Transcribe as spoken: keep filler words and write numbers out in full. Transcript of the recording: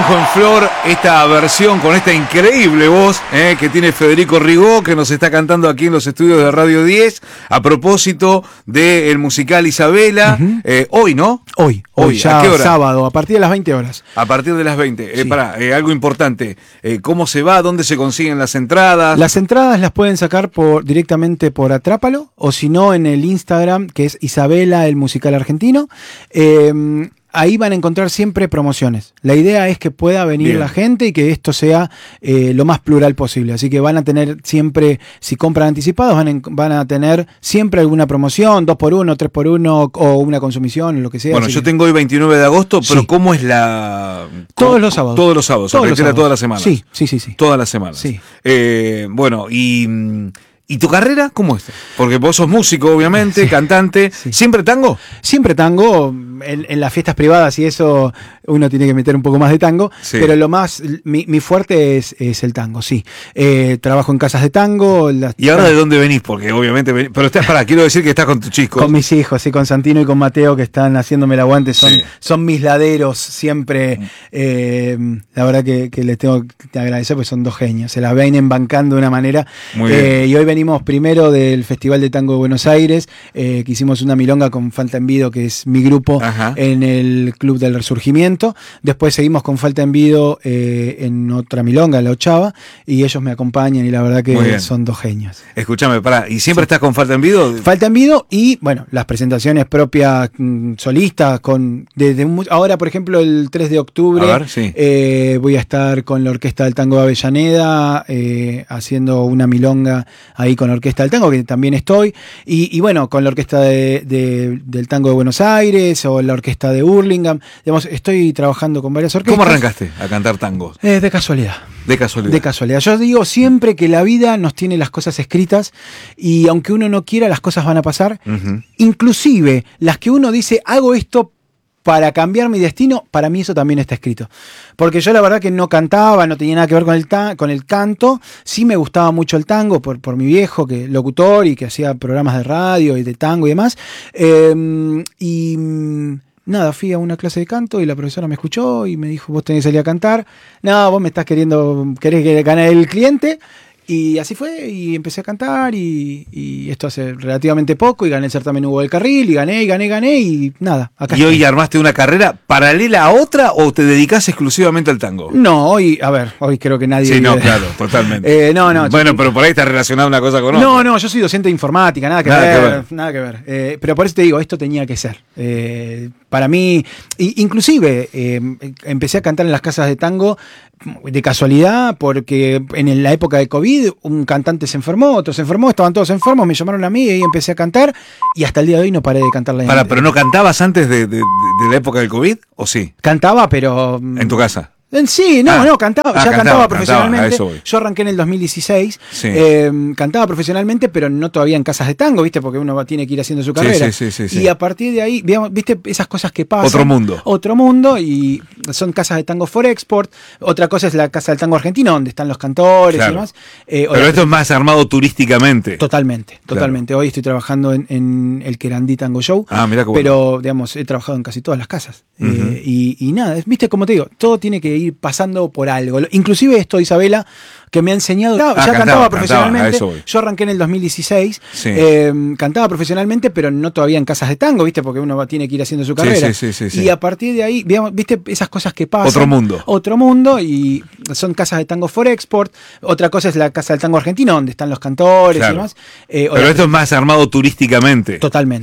Naranjo en Flor, esta versión con esta increíble voz eh, que tiene Federico Rigó, que nos está cantando aquí en los estudios de Radio diez, a propósito del musical Isabela. Uh-huh. eh, hoy, ¿no? Hoy, hoy, hoy ya ¿a qué hora? Sábado, a partir de las veinte horas. A partir de las veinte. Sí. Eh, pará, eh, algo importante. Eh, ¿Cómo se va? ¿Dónde se consiguen las entradas? Las entradas las pueden sacar por directamente por Atrápalo, o si no en el Instagram, que es Isabela, el musical argentino. Eh, Ahí van a encontrar siempre promociones. La idea es que pueda venir Bien. la gente y que esto sea eh, lo más plural posible. Así que van a tener siempre, si compran anticipados, van, en, van a tener siempre alguna promoción, dos por uno, tres por uno, o una consumición, lo que sea. Bueno, Así yo que... tengo hoy veintinueve de agosto, pero sí. ¿cómo es la...? Todos ¿Cómo? los sábados. Todos los sábados, todos los sábados. toda la semana. Sí, sí, sí, sí. Todas las semanas. Sí. Eh, bueno, y... ¿Y tu carrera cómo es? Porque vos sos músico, obviamente, sí, cantante. Sí. ¿Siempre tango? Siempre tango. En, en las fiestas privadas y eso uno tiene que meter un poco más de tango. Sí. Pero lo más, mi, mi fuerte es, es el tango, sí. Eh, trabajo en casas de tango. Las, ¿Y ahora de dónde venís? Porque obviamente venís, pero estás, pará, quiero decir que estás con tus chicos. Con mis hijos, sí, con Santino y con Mateo, que están haciéndome el aguante. Son, sí. son mis laderos siempre. Eh, la verdad que, que les tengo que agradecer porque son dos genios. Se las vienen bancando de una manera. Muy bien. Eh, y hoy venimos primero del Festival de Tango de Buenos Aires, eh, que hicimos una milonga con Falta Envido, que es mi grupo, Ajá. en el Club del Resurgimiento. Después seguimos con Falta Envido eh, en otra milonga, en la Ochava, y ellos me acompañan y la verdad que son dos genios. Escúchame, pará, ¿y siempre sí. estás con Falta Envido? Falta Envido y, bueno, las presentaciones propias mm, solistas, con desde un, ahora, por ejemplo, el tres de octubre, a ver, sí. eh, voy a estar con la Orquesta del Tango de Avellaneda, eh, haciendo una milonga ahí con la Orquesta del Tango, que también estoy, y, y bueno, con la Orquesta de, de, del Tango de Buenos Aires o la Orquesta de Hurlingham. Digamos, estoy trabajando con varias orquestas. ¿Cómo arrancaste a cantar tangos? Eh, de casualidad. De casualidad. De casualidad. Yo digo siempre que la vida nos tiene las cosas escritas y aunque uno no quiera, las cosas van a pasar. Uh-huh. Inclusive las que uno dice, hago esto para cambiar mi destino, para mí eso también está escrito. Porque yo la verdad que no cantaba, no tenía nada que ver con el, ta- con el canto, sí me gustaba mucho el tango por, por mi viejo, que locutor y que hacía programas de radio y de tango y demás. Eh, y nada, fui a una clase de canto y la profesora me escuchó y me dijo, vos tenés que salir a cantar. No, vos me estás queriendo, querés que gane el cliente. Y así fue, y empecé a cantar, y, y esto hace relativamente poco, y gané el certamen Hugo del Carril, y gané, y gané, gané, y nada. Acá ¿Y estoy. Hoy armaste una carrera paralela a otra o te dedicás exclusivamente al tango? No, hoy, a ver, hoy creo que nadie... Sí, no, claro, totalmente. eh, no, no. Bueno, yo, pero por ahí está relacionada una cosa con otra. No, no, yo soy docente de informática, nada que nada ver, que ver. Nada que ver. Eh, pero por eso te digo, esto tenía que ser. Eh, para mí, y, inclusive, eh, empecé a cantar en las casas de tango de casualidad, porque en la época de COVID un cantante se enfermó, otro se enfermó, estaban todos enfermos, me llamaron a mí y ahí empecé a cantar y hasta el día de hoy no paré de cantar la Para, ¿Pero no cantabas antes de, de, de la época del COVID o sí? Cantaba, pero... ¿En tu casa? Sí, no, ah, no, cantaba, ah, ya cantaba, cantaba profesionalmente. Cantaba, yo arranqué en el dos mil dieciséis, sí. eh, cantaba profesionalmente, pero no todavía en casas de tango, ¿viste? Porque uno tiene que ir haciendo su carrera. Sí, sí, sí, sí, y sí. a partir de ahí, digamos, ¿viste? Esas cosas que pasan. Otro mundo. Otro mundo, y son casas de tango for export. Otra cosa es la casa del tango argentino, donde están los cantores claro. y demás. Eh, pero esto es más armado turísticamente. Totalmente, totalmente. Claro. Hoy estoy trabajando en, en el Querandí Tango Show. Ah, mirá cómo. Pero, digamos, he trabajado en casi todas las casas. Uh-huh. eh, y, y nada, ¿viste? Como te digo, todo tiene que ir pasando por algo. Inclusive esto, Isabela, que me ha enseñado, ah, ya cantaba, cantaba profesionalmente, cantaba, yo arranqué en el dos mil dieciséis, sí. eh, cantaba profesionalmente, pero no todavía en casas de tango, ¿viste? Porque uno tiene que ir haciendo su carrera. Sí, sí, sí, sí, y sí. a partir de ahí, digamos, ¿viste? Esas cosas que pasan. Otro mundo. Otro mundo, y son casas de tango for export. Otra cosa es la casa del tango argentino, donde están los cantores claro. y demás. Eh, pero esto es más armado turísticamente. Totalmente.